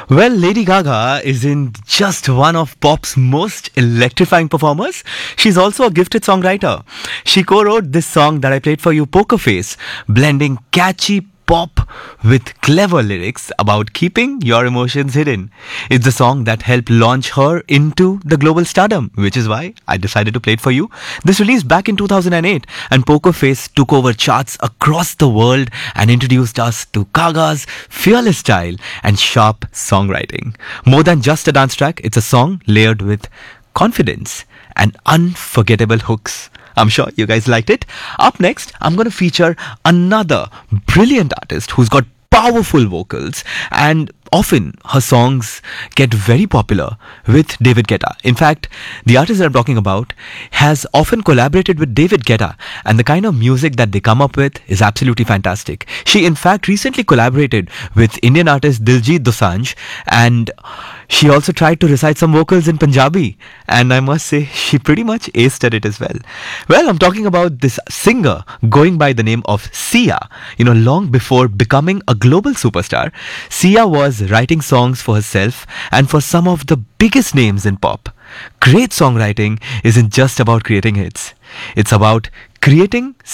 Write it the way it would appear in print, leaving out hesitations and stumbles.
Well, Lady Gaga isn't just one of pop's most electrifying performers. She's also a gifted songwriter. She co-wrote this song that I played for you, Poker Face, blending catchy pop with clever lyrics about keeping your emotions hidden. It's the song that helped launch her into the global stardom, which is why I decided to play it for you. This released back in 2008, and Poker Face took over charts across the world and introduced us to Gaga's fearless style and sharp songwriting. More than just a dance track, it's a song layered with confidence and unforgettable hooks. I'm sure you guys liked it. Up next, I'm going to feature another brilliant artist who's got powerful vocals, and often her songs get very popular with David Guetta. In fact, the artist that I'm talking about has often collaborated with David Guetta, and the kind of music that they come up with is absolutely fantastic. She in fact recently collaborated with Indian artist Diljit Dosanjh, and she also tried to recite some vocals in Punjabi, and I must say she pretty much aced at it as well. Well, I'm talking about this singer going by the name of Sia. Long before becoming a global superstar, Sia was writing songs for herself and for some of the biggest names in pop. Great songwriting isn't just about creating hits. It's about creating